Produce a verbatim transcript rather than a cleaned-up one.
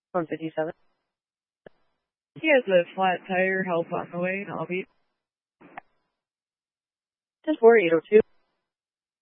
one fifty-seven. He has a flat tire, help on the way, and I'll be. ten four, eight oh two.